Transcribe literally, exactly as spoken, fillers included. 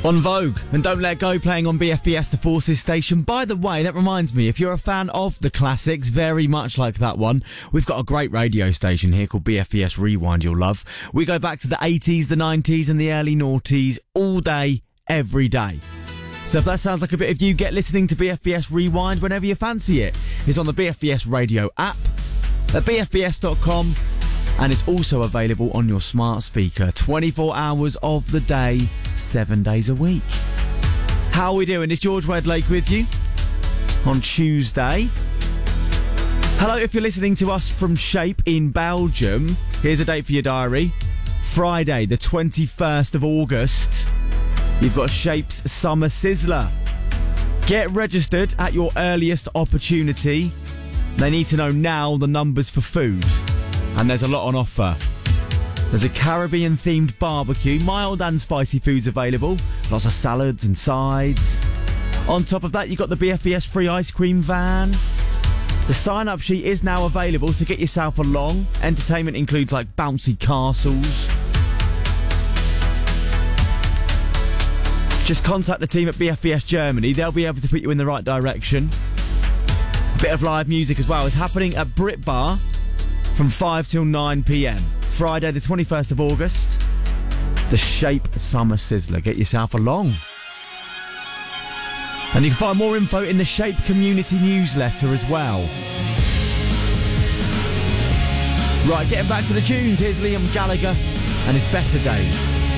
On Vogue and Don't Let Go playing on B F B S The Forces station. By the way, that reminds me, if you're a fan of the classics, very much like that one, we've got a great radio station here called B F B S Rewind you'll love. We go back to the eighties, the nineties and the early noughties all day, every day. So if that sounds like a bit of you, get listening to B F B S Rewind whenever you fancy it. It's on the B F B S radio app at b f b s dot com. And it's also available on your smart speaker twenty-four hours of the day, seven days a week. How are we doing? It's George Wedlake with you on Tuesday. Hello, if you're listening to us from Shape in Belgium, here's a date for your diary. Friday, the twenty-first of August, you've got Shape's Summer Sizzler. Get registered at your earliest opportunity. They need to know now the numbers for food. And there's a lot on offer. There's a Caribbean-themed barbecue, mild and spicy foods available, lots of salads and sides. On top of that, you've got the B F B S free ice cream van. The sign-up sheet is now available, so get yourself along. Entertainment includes like bouncy castles. Just contact the team at B F B S Germany. They'll be able to put you in the right direction. A bit of live music as well is happening at Brit Bar from five till nine p.m. Friday the twenty-first of August, the Shape Summer Sizzler. Get yourself along. And you can find more info in the Shape community newsletter as well. Right, getting back to the tunes, here's Liam Gallagher and his Better Days.